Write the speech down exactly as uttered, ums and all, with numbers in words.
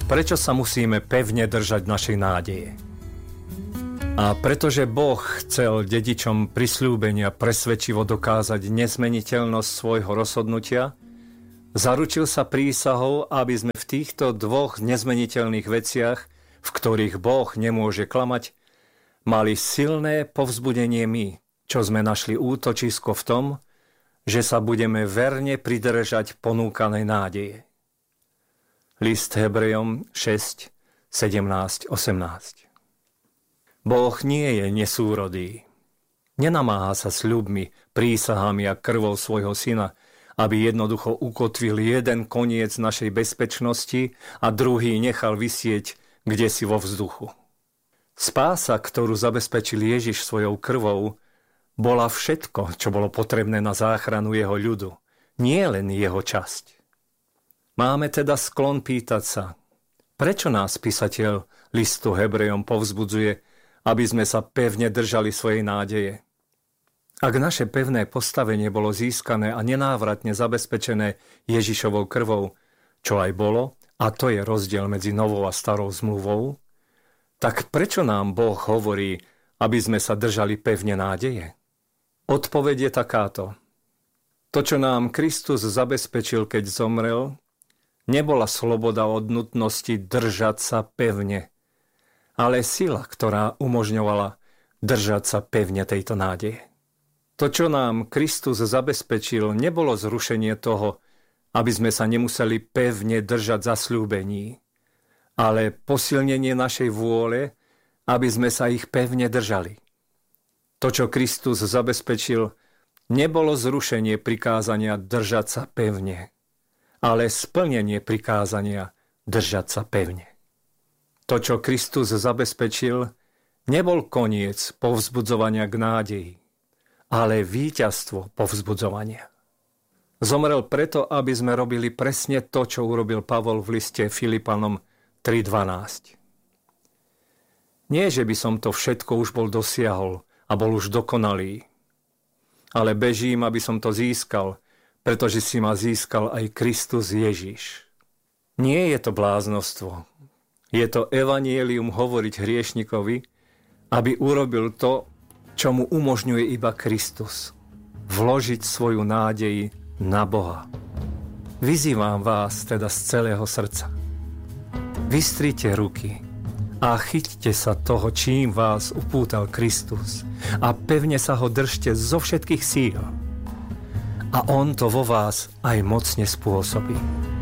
Prečo sa musíme pevne držať našej nádeje? A pretože Boh chcel dedičom prisľúbenia presvedčivo dokázať nezmeniteľnosť svojho rozhodnutia, zaručil sa prísahou, aby sme v týchto dvoch nezmeniteľných veciach, v ktorých Boh nemôže klamať, mali silné povzbudenie my, čo sme našli útočisko v tom, že sa budeme verne pridržať ponúkanej nádeje. List Hebrejom šesť, sedemnásť, osemnásť. Boh nie je nesúrodý. Nenamáha sa sľubmi, prísahami a krvou svojho syna, aby jednoducho ukotvil jeden koniec našej bezpečnosti a druhý nechal visieť kdesi vo vzduchu. Spása, ktorú zabezpečil Ježiš svojou krvou, bola všetko, čo bolo potrebné na záchranu jeho ľudu, nie len jeho časť. Máme teda sklon pýtať sa, prečo nás písateľ listu Hebrejom povzbudzuje, aby sme sa pevne držali svojej nádeje. Ak naše pevné postavenie bolo získané a nenávratne zabezpečené Ježišovou krvou, čo aj bolo, a to je rozdiel medzi novou a starou zmluvou, tak prečo nám Boh hovorí, aby sme sa držali pevne nádeje? Odpoveď je takáto. To, čo nám Kristus zabezpečil, keď zomrel, nebola sloboda od nutnosti držať sa pevne, ale sila, ktorá umožňovala držať sa pevne tejto nádeje. To, čo nám Kristus zabezpečil, nebolo zrušenie toho, aby sme sa nemuseli pevne držať zasľúbení, ale posilnenie našej vôle, aby sme sa ich pevne držali. To, čo Kristus zabezpečil, nebolo zrušenie prikázania držať sa pevne, ale splnenie prikázania držať sa pevne. To, čo Kristus zabezpečil, nebol koniec povzbudzovania k nádeji, ale víťazstvo povzbudzovania. Zomrel preto, aby sme robili presne to, čo urobil Pavol v liste Filipanom tri dvanásť. Nie, že by som to všetko už bol dosiahol a bol už dokonalý, ale bežím, aby som to získal, pretože si ma získal aj Kristus Ježiš. Nie je to bláznostvo. Je to evanjelium hovoriť hriešnikovi, aby urobil to, čo mu umožňuje iba Kristus. Vložiť svoju nádej na Boha. Vyzývam vás teda z celého srdca. Vystrite ruky a chyťte sa toho, čím vás upútal Kristus a pevne sa ho držte zo všetkých síl. A on to vo vás aj mocne spôsobí.